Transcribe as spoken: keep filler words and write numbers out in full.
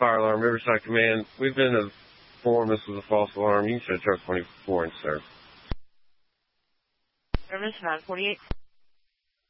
fire alarm, Riverside Command. We've been informed this was a false alarm. You can set truck twenty-four and serve. Service nine forty-eight.